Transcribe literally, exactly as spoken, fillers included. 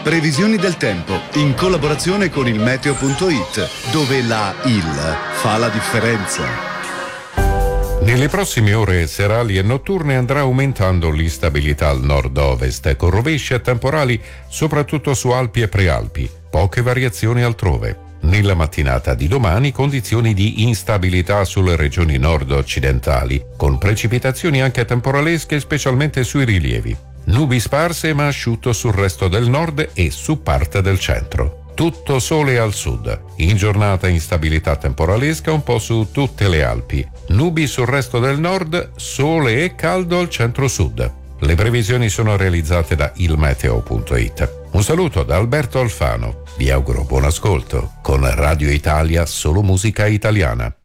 Previsioni del tempo in collaborazione con il meteo punto it, dove la I L fa la differenza. Nelle prossime ore serali e notturne andrà aumentando l'instabilità al nord-ovest, con rovesci e temporali soprattutto su Alpi e Prealpi, poche variazioni altrove. Nella mattinata di domani condizioni di instabilità sulle regioni nord-occidentali, con precipitazioni anche temporalesche specialmente sui rilievi. Nubi sparse ma asciutto sul resto del nord e su parte del centro. Tutto sole al sud. In giornata instabilità temporalesca un po' su tutte le Alpi. Nubi sul resto del nord, sole e caldo al centro-sud. Le previsioni sono realizzate da il meteo punto it. Un saluto da Alberto Alfano. Vi auguro buon ascolto con Radio Italia, solo musica italiana.